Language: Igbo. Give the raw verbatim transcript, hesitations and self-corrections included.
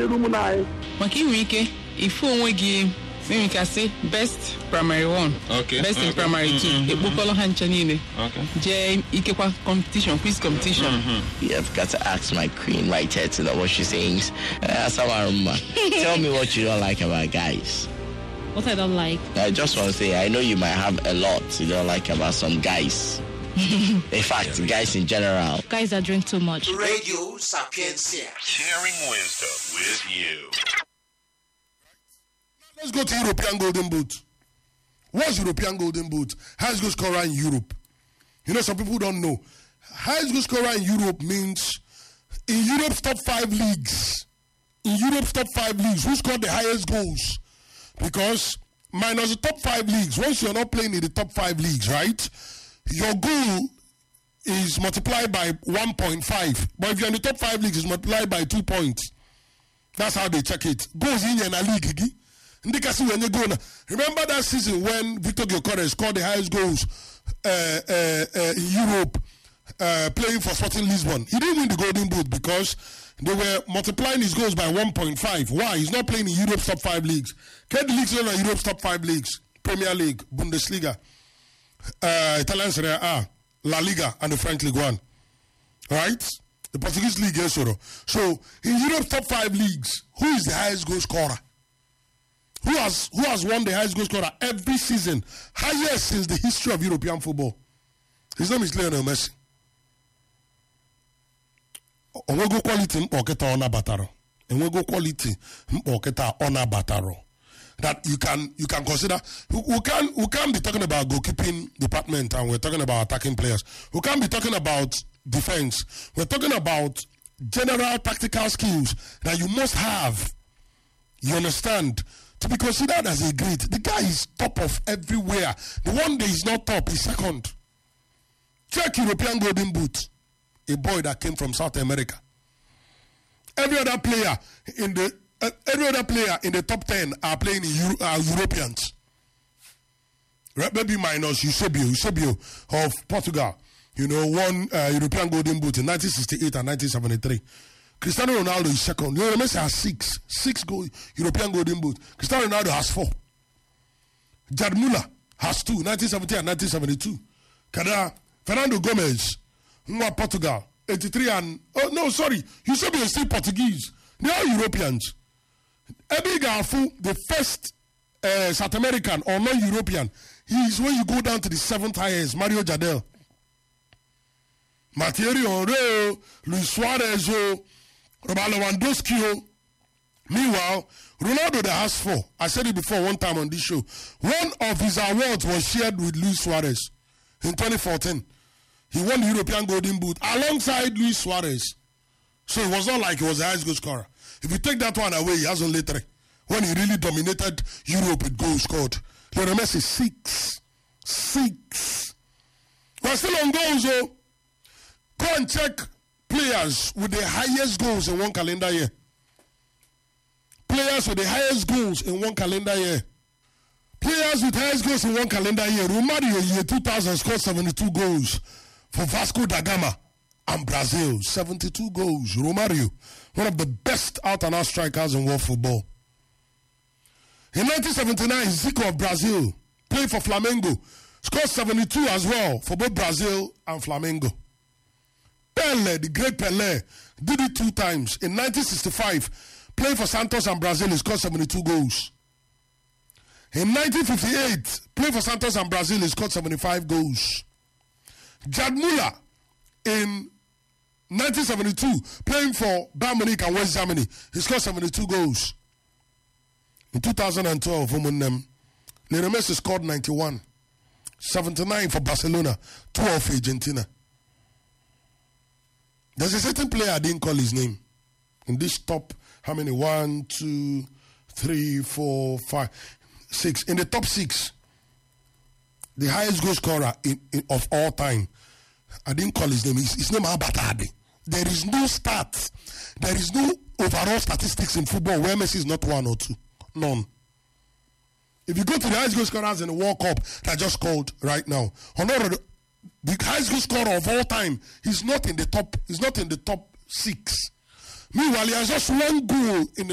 room na. Maka inwe ike ifu onwe gị maybe can say best primary one, okay, best okay. in primary two. Ekpokolo ha ncha niile. Okay. Je ikekwa competition, quiz competition. Mm-hmm. You have got to ask my queen right here to know what she thinks. Uh, Samaruma, tell me what you don't like about guys. What I don't like? I just want to say, I know you might have a lot you don't like about some guys. In fact, guys in general. Guys that drink too much. Radio Sapiencia. Sharing wisdom with you. Let's go to European Golden Boot. What's European Golden Boot? Highest goal scorer in Europe. You know, some people don't know. Highest goal scorer in Europe means in Europe's top five leagues. In Europe's top five leagues, who scored the highest goals? Because minus the top five leagues, once you're not playing in the top five leagues, right? Your goal is multiplied by one point five. But if you're in the top five leagues, it's multiplied by two points. That's how they check it. Goals in a league. When you go now. Remember that season when Victor Gyökeres scored the highest goals uh, uh, uh, in Europe, uh, playing for Sporting Lisbon. He didn't win the Golden Boot because they were multiplying his goals by one point five. Why? He's not playing in Europe's top five leagues. Can the leagues are Europe's top five leagues? Premier League, Bundesliga, uh, Italian Serie A, La Liga, and the French League One. Right? The Portuguese League, yes, sir. So in Europe's top five leagues, who is the highest goal scorer? Who has who has won the highest goal scorer every season? Highest since the history of European football. His name is Lionel Messi. Onwego quality mkpoketa ona bataro. Onwego quality mkpoketa ona bataro. That you can you can consider. We can we can be talking about goalkeeping department and we're talking about attacking players. We can't be talking about defense. We're talking about general tactical skills that you must have. You understand? To be considered as a great. The guy is top of everywhere. The one that is not top is second. Check European Golden Boot. A boy that came from South America. Every other player in the uh, every other player in the top ten are playing in Euro, uh, Europeans. Right? Maybe minus Eusebio, Eusebio of Portugal. You know, won uh, European Golden Boot in nineteen sixty-eight and nineteen seventy-three. Cristiano Ronaldo is second. Lionel Messi has six. Six goal, European Golden Boot. Cristiano Ronaldo has four. Gerd Muller has two, nineteen seventy and nineteen seventy-two. Kada, Fernando Gomez, Mwa Portugal, eighty-three and... Oh, no, sorry. You should be still Portuguese. They are Europeans. Ebi Gafu, the first uh, South American or non-European, he is when you go down to the seventh highest, Mario Jardel. Thierry Henry, Luis Suarez, Robert Lewandowski. Meanwhile, Ronaldo that has four. I said it before one time on this show. One of his awards was shared with Luis Suarez in twenty fourteen. He won the European Golden Boot alongside Luis Suarez. So it was not like he was the highest goal scorer. If you take that one away, he has only three. When he really dominated Europe with goals scored. Lionel Messi, six. Six. We're still on goals, though. Go and check players with the highest goals in one calendar year. Players with the highest goals in one calendar year. Players with highest goals in one calendar year. Romario, year two thousand, scored seventy-two goals for Vasco da Gama and Brazil. seventy-two goals. Romario, one of the best out-and-out strikers in world football. In nineteen seventy-nine, Zico of Brazil played for Flamengo. Scored seventy-two as well for both Brazil and Flamengo. Pelé, the great Pelé, did it two times. In nineteen sixty-five, played for Santos and Brazil, he scored seventy-two goals. In nineteen fifty-eight, played for Santos and Brazil, he scored seventy-five goals. Gerd Muller, in nineteen seventy-two, playing for Bayern Munich and West Germany, he scored seventy-two goals. In two thousand twelve, Lionel Messi scored ninety-one. seventy-nine for Barcelona, twelve for Argentina. There's a certain player I didn't call his name. In this top, how many? One, two, three, four, five, six. In the top six, the highest goal scorer in, in, of all time. I didn't call his name. His, his name is Abatade. There is no stats. There is no overall statistics in football where Messi is not one or two. None. If you go to the highest goal scorers in the World Cup that I just called right now, Honor, the highest goal scorer of all time, he's not in the top. He's not in the top six. Meanwhile, he has just one goal in the